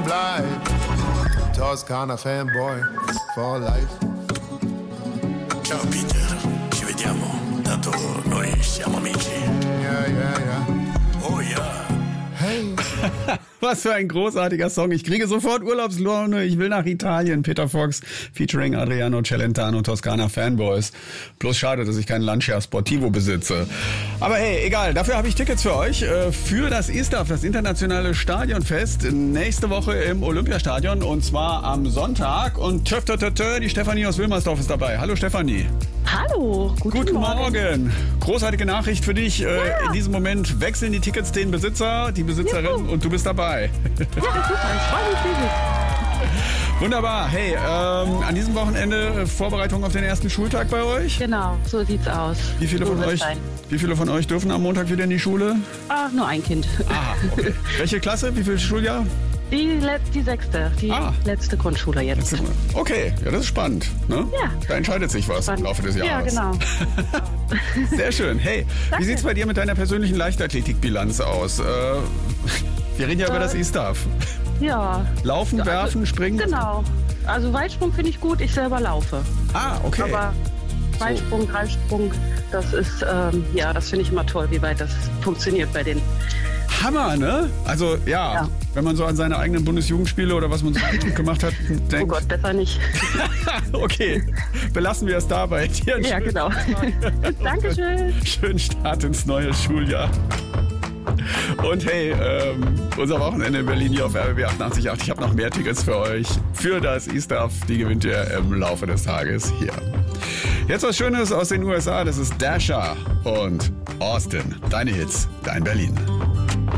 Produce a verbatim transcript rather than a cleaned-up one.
fly. Toscana fanboy for life. Ciao Peter, ci vediamo, tanto noi siamo amici. Yeah, yeah, yeah. Oh ja. Hey. Was für ein großartiger Song. Ich kriege sofort Urlaubslaune. Ich will nach Italien. Peter Fox featuring Adriano Celentano, Toscana Fanboys. Bloß schade, dass ich keinen Lancia Sportivo besitze. Aber hey, egal. Dafür habe ich Tickets für euch. Für das I S T A F, das internationale Stadionfest. Nächste Woche im Olympiastadion. Und zwar am Sonntag. Und töf, töf, töf, töf, die Stefanie aus Wilmersdorf ist dabei. Hallo Stefanie. Hallo, guten, Guten Morgen. Morgen. Großartige Nachricht für dich. Ja. In diesem Moment wechseln die Tickets den Besitzer, die Besitzerin Juhu. und du bist dabei. Ja, super, ich freue mich riesig. Wunderbar. Hey, ähm, an diesem Wochenende Vorbereitung auf den ersten Schultag bei euch? Genau, so sieht's aus. Wie viele so von wird's euch, sein. wie viele von euch dürfen am Montag wieder in die Schule? Ah, nur ein Kind. Ah, okay. Welche Klasse? Wie viel Schuljahr? Die, Let die sechste, die Ah. letzte Grundschule jetzt. Okay, ja, das ist spannend. Ne? Ja. Da entscheidet sich was Spannend. im Laufe des Ja, Jahres. genau. Sehr schön. Hey, wie Danke. sieht's bei dir mit deiner persönlichen Leichtathletikbilanz aus? Äh, wir reden ja über das I S T A F. Ja. Laufen, Also, werfen, springen? Genau. Also Weitsprung finde ich gut, ich selber laufe. Ah, okay. Aber Weitsprung, Dreisprung, das ist, ähm, ja, das finde ich immer toll, wie weit das funktioniert bei den. Hammer, ne? Also ja, Ja. wenn man so an seine eigenen Bundesjugendspiele oder was man so gemacht hat, denkt. Oh Gott, besser nicht. Okay, belassen wir es dabei. Dir einen Ja, schönen genau. Dankeschön. Schönen Start ins neue Schuljahr. Und hey, ähm, unser Wochenende in Berlin hier auf R B B achtundachtzig Komma acht. Ich habe noch mehr Tickets für euch für das I S T A F. Die gewinnt ihr im Laufe des Tages hier. Jetzt was Schönes aus den U S A. Das ist Dasha und Austin. Deine Hits, dein Berlin.